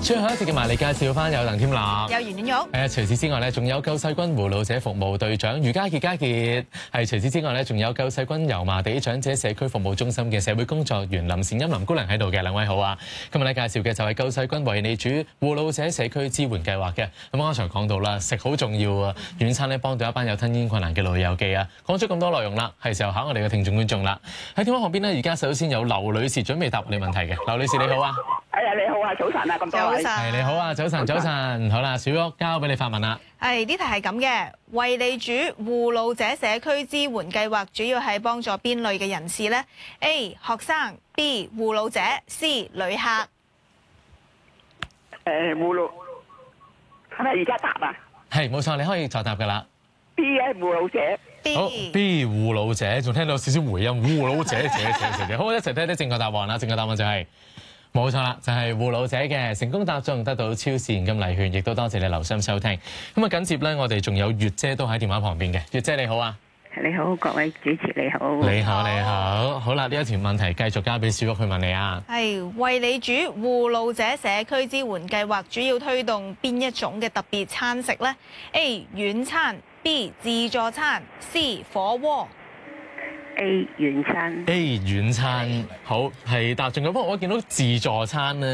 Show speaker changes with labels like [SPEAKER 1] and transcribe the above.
[SPEAKER 1] 最後一節嘅埋嚟介紹翻有鄧添立，
[SPEAKER 2] 有袁婉玉。
[SPEAKER 1] 除此之外咧，仲有救世軍護老者服務隊長余家傑。除此之外咧，仲有救世軍油麻地長者社區服務中心嘅社會工作員林善欽林姑娘喺度嘅，兩位好啊！今日咧介紹嘅就係救世軍為你煮護老者社區支援計劃嘅。咁剛才講到啦，食好重要啊！軟餐咧幫到一班有吞嚥困難嘅老友記啊！講咗咁多內容啦，係時候考我哋嘅聽眾觀眾啦。喺電話旁邊呢，而家首先有劉女士準備答你問題嘅。劉女士你好啊！
[SPEAKER 3] 你好啊，早晨啊，咁多位。
[SPEAKER 2] 早晨。
[SPEAKER 1] 你好啊，早晨。好啦，小玉交俾你發問啦。
[SPEAKER 2] 呢題係咁嘅，為你煮護老者社區支援計劃主要係幫助邊類嘅人士呢？ A 學生 B 護老者 C 旅客。
[SPEAKER 3] 護老係咪而家答啊？
[SPEAKER 1] 係冇錯，你可以作答噶啦。
[SPEAKER 3] B 咧護老者。
[SPEAKER 1] 好 B 護老者，仲聽到少少回音，護老者好，一齊睇睇正確答案啦。正確答案就係冇錯啦，就係護老者嘅，成功答中，得到超市現金禮券，亦都多謝你留心收聽。咁啊緊接咧，我哋仲有月姐都喺電話旁邊嘅。月姐你好啊。
[SPEAKER 4] 你好，各位主持你好。
[SPEAKER 1] 你好。好啦，呢一條問題繼續交俾小玉去問你啊。
[SPEAKER 2] 係為你煮護老者社區支援計劃主要推動邊一種嘅特別餐食呢？ A 軟餐 B 自助餐 C 火鍋。
[SPEAKER 4] A 軟餐。
[SPEAKER 1] A 軟餐好係答中嘅，不過我見到自助餐咧。